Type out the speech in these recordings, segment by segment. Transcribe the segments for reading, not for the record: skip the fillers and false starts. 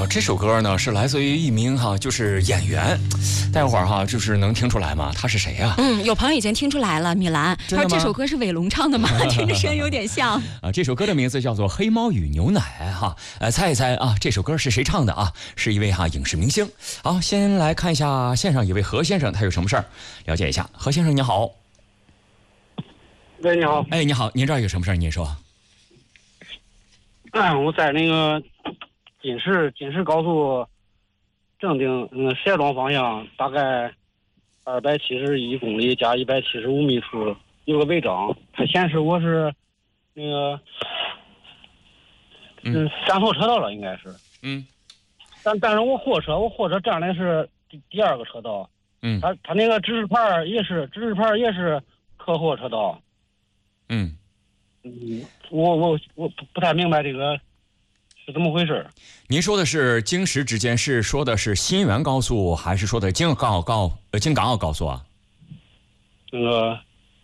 这首歌呢是来自于一名就是演员，待会儿就是能听出来吗？他是谁呀？ 有朋友已经听出来了，米兰，他说这首歌是伟龙唱的吗？听着声音有点像啊。这首歌的名字叫做《黑猫与牛奶》猜一猜啊，这首歌是谁唱的啊？是一位影视明星。好，先来看一下线上一位何先生，他有什么事儿？了解一下。何先生你好。 喂，你好。 哎，你好，您这儿有什么事儿？您说。 我在那个锦市高速正定谢庄方向，大概271公里加175米处有个违章，它显示我是那个站错车道了，应该是。但是我货车站的是第二个车道。他那个指示牌也是客货车道。我不太明白这个是怎么回事。 您说的是京石之间，是说的是新源高速，还是说的京港澳高速啊？ 那个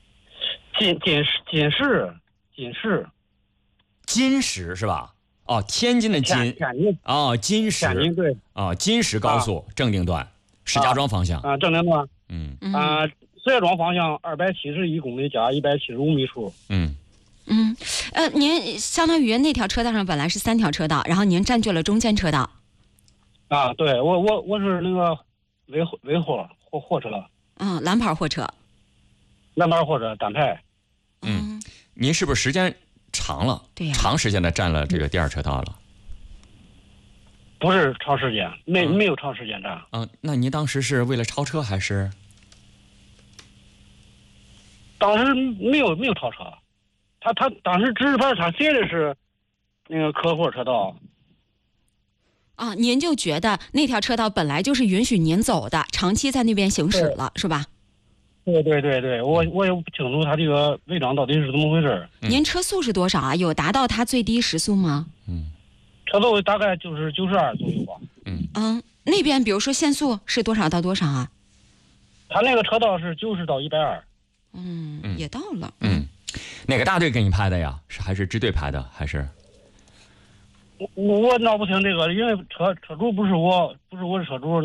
金石是吧？哦，天津的金。 天津。 哦，金石。 天津对。 金石高速正定段，石家庄方向。 正定段。石家庄方向271公里加175米处。 您相当于那条车道上本来是3条车道，然后您占据了中间车道。 对，我是那个尾货车。 蓝牌货车。 蓝牌货车单排。 您是不是时间长了？ 对呀。 长时间的占了这个第二车道了？ 不是长时间，没有长时间占。 那您当时是为了超车还是？ 当时没有超车。他当时指示牌他写的是那个客货车道。 您就觉得那条车道本来就是允许您走的，长期在那边行驶了，是吧？ 对，我也不清楚他这个违章到底是怎么回事。 您车速是多少啊？有达到他最低时速吗？ 车速大概就是92左右吧。 那边比如说限速是多少到多少啊？ 他那个车道是90到120。 也到了。 哪个大队给你拍的呀？还是支队拍的？还是？ 我闹不清这个，因为车主不是我的车主。